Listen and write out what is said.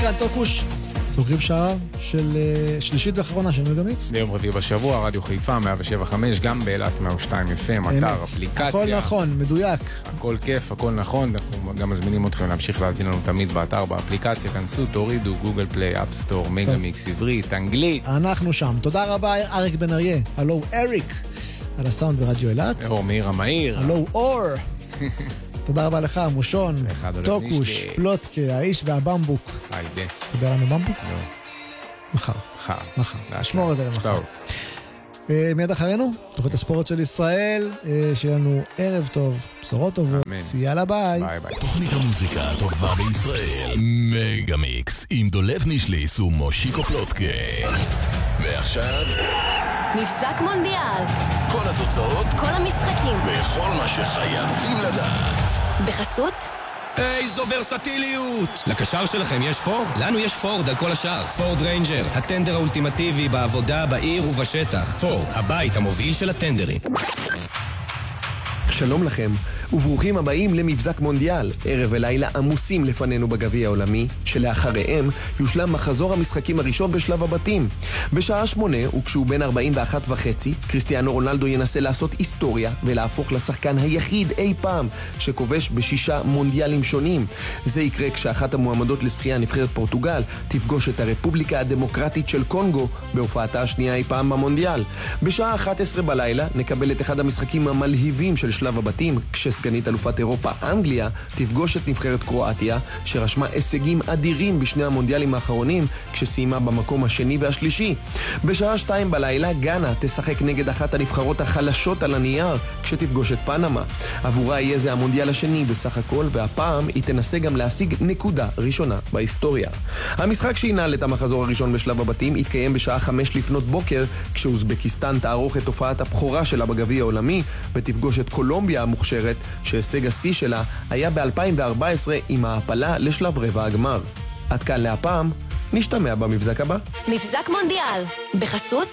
כאן טוקוש, סוגרים שעה של שלישית ואחרונה של מגמיקס. ביום רביעי בשבוע, רדיו חיפה 107.5, גם באילת 102 FM, אתר, אפליקציה. הכל נכון, מדויק. הכל כיף, הכל נכון. אנחנו גם מזמינים אתכם להמשיך להזין לנו תמיד באתר, באפליקציה. כנסו, תורידו, גוגל פליי, אפסטור, מגמיקס, עברית, אנגלית. אנחנו שם. תודה רבה, אריק בן אריה. הלו, אריק, על הסאונד ברדיו אילת. אור מאיר המהיר. הלו, אור. תודה רבה לך, מושון, טוקוש, פלוטקה, האיש והבמבוק. היידה. תודה לנו במבוק? לא. מחר. נשמור על זה למחר. מיד אחרינו, תוכנית הספורט של ישראל, שיהיה לנו ערב טוב, בשורות טובות. יאללה ביי. ביי ביי. תוכנית המוזיקה הטובה בישראל, מגמיקס, עם דולב נישליס ומושיקו פלוטקה. ועכשיו מבזק מונדיאל. כל התוצאות, כל המשחקים. וכל מה שחייבים לדעת. בחסות? איזו ורסטיליות! לקשר שלכם יש פורד? לנו יש פורד על כל השאר. פורד ריינג'ר, הטנדר האולטימטיבי בעבודה, בעיר ובשטח. פורד, הבית המוביל של הטנדרים. שלום לכם, וברוכים הבאים למבזק מונדיאל, ערב ולילה עמוסים לפנינו בגביע העולמי, שלאחריהם יושלם מחזור המשחקים הראשון בשלב הבתים. בשעה 8, וכשהוא בן 41.5, קריסטיאנו רונלדו ינסה לעשות היסטוריה ולהפוך לשחקן היחיד אי פעם שכובש ב6 מונדיאלים שונים. זה יקרה כשאחת המועמדות לשחייה, נבחרת פורטוגל, תפגוש את הרפובליקה הדמוקרטית של קונגו בהופעתה השנייה אי פעם במונדיאל. בשעה 11 בלילה נקבל את אחד המשחקים המלהיבים של שלב הבתים, כשסגנית אלופת אירופה אנגליה תפגוש את נבחרת קרואטיה, שרשמה הישגים אדירים בשני המונדיאלים האחרונים, כשסיימה במקום השני והשלישי. בשעה 2 בלילה גאנה תשחק נגד אחת הנבחרות החלשות על הנייר, כשתפגוש את פנמה. עבורה יהיה זה המונדיאל השני בסך הכל, והפעם היא תנסה גם להשיג נקודה ראשונה בהיסטוריה. המשחק שינהל את המחזור הראשון בשלב הבתים יתקיים בשעה 5 לפנות בוקר, כשאוזבקיסטן תערוך את הופעת הבכורה שלה בגביע העולמי, ותפגוש את קולומביה המוכשרת, שהישג השיא שלה היה ב-2014 עם ההעפלה לשלב רבע הגמר. עד כאן להפעם, נשתמע במבזק הבא. מבזק מונדיאל, בחסות